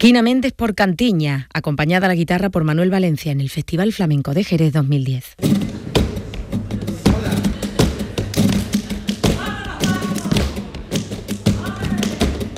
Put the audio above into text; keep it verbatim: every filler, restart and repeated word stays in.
Gina Méndez por Cantiña, acompañada a la guitarra por Manuel Valencia en el Festival Flamenco de Jerez dos mil diez.